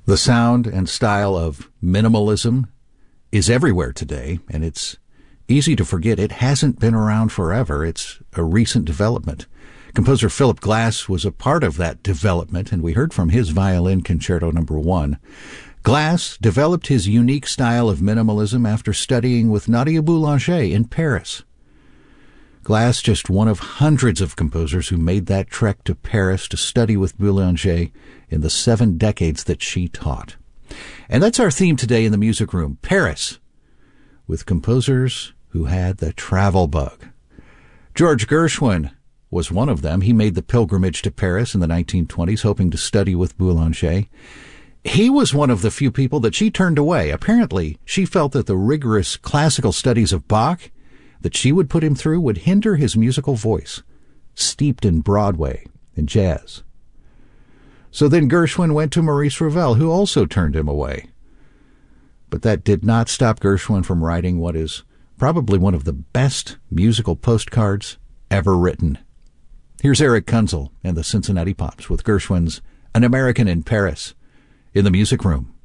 The sound and style of minimalism is everywhere today, and it's easy to forget it hasn't been around forever. It's a recent development. Composer Philip Glass was a part of that development, and we heard from his Violin Concerto No. 1. Glass developed his unique style of minimalism after studying with Nadia Boulanger in Paris. Glass, just one of hundreds of composers who made that trek to Paris to study with Boulanger in the 7 decades that she taught. And that's our theme today in the Music Room, Paris, with composers who had the travel bug. George Gershwin was one of them. He made the pilgrimage to Paris in the 1920s, hoping to study with Boulanger. He was one of the few people that she turned away. Apparently, she felt that the rigorous classical studies of Bach that she would put him through would hinder his musical voice, steeped in Broadway and jazz. So then Gershwin went to Maurice Ravel, who also turned him away. But that did not stop Gershwin from writing what is probably one of the best musical postcards ever written. Here's Eric Kunzel and the Cincinnati Pops with Gershwin's An American in Paris in the Music Room.